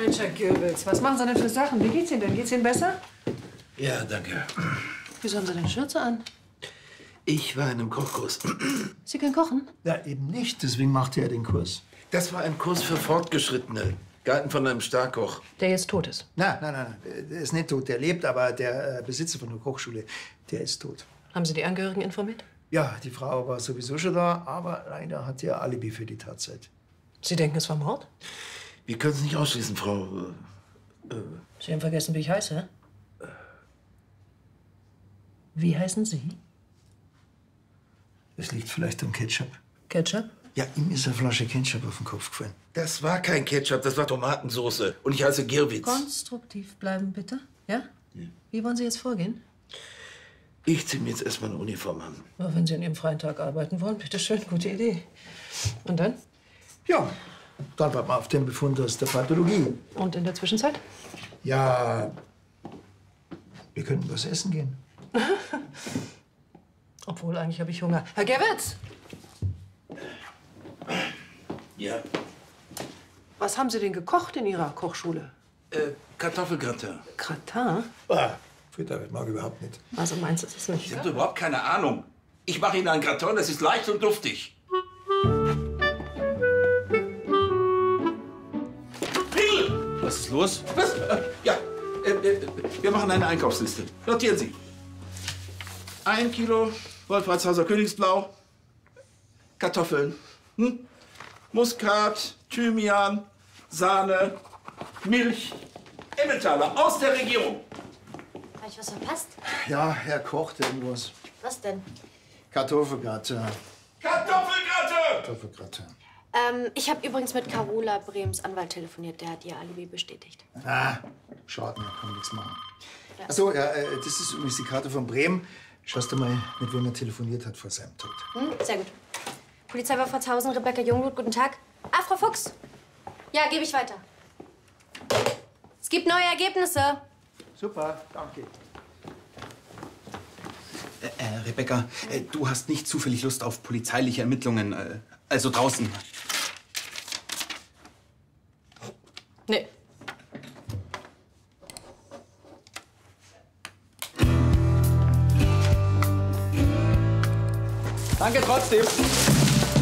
Mensch, Herr Goebbels, was machen Sie denn für Sachen? Wie geht's Ihnen denn? Geht's Ihnen besser? Ja, danke. Wieso haben Sie denn Schürze an? Ich war in einem Kochkurs. Sie können kochen? Ja, eben nicht. Deswegen machte er den Kurs. Das war ein Kurs für Fortgeschrittene, gehalten von einem Starkoch. Der jetzt tot ist. Nein. Der ist nicht tot. Der lebt, aber der Besitzer von der Kochschule, der ist tot. Haben Sie die Angehörigen informiert? Ja, die Frau war sowieso schon da, aber leider hat sie ein Alibi für die Tatzeit. Sie denken, es war Mord? Wir können es nicht ausschließen, Frau. Sie haben vergessen, wie ich heiße, hä? Wie heißen Sie? Es liegt vielleicht am Ketchup. Ketchup? Ja, ihm ist eine Flasche Ketchup auf den Kopf gefallen. Das war kein Ketchup, das war Tomatensoße. Und ich heiße Girwitz. Konstruktiv bleiben, bitte. Ja? Wie wollen Sie jetzt vorgehen? Ich ziehe mir jetzt erstmal eine Uniform an. Ja, wenn Sie an Ihrem freien Tag arbeiten wollen, bitte schön, gute Idee. Und dann? Ja, dann warten wir auf den Befund aus der Pathologie. Und in der Zwischenzeit? Ja, wir könnten was essen gehen. Obwohl, eigentlich habe ich Hunger. Herr Gerwitz! Ja. Was haben Sie denn gekocht in Ihrer Kochschule? Kartoffelgratin. Gratin? Friedrich mag überhaupt nicht. Also meins ist es nicht. Ich habe überhaupt keine Ahnung. Ich mache Ihnen einen Gratin, das ist leicht und duftig. Riegel! Was ist los? Was? Ja, wir machen eine Einkaufsliste. Notieren Sie. 1 Kilo Wolfratshauser Königsblau, Kartoffeln, Muskat, Thymian, Sahne, Milch, Emmentaler aus der Regierung. Habe ich was verpasst? Ja, er kocht irgendwas. Was denn? Kartoffelgratin. Kartoffelgratin! Kartoffelgratin. Ich habe übrigens mit Carola Brems Anwalt telefoniert. Der hat ihr Alibi bestätigt. Schade, kann nichts machen. Achso, ja, das ist übrigens die Karte von Bremen. Schaust du mal, mit wem er telefoniert hat vor seinem Tod. Sehr gut. Polizei war Pforzhausen, Rebecca Jungblut, guten Tag. Ah, Frau Fuchs. Ja, gebe ich weiter. Es gibt neue Ergebnisse. Super, danke. Rebecca, du hast nicht zufällig Lust auf polizeiliche Ermittlungen, also draußen. Nee. Danke trotzdem.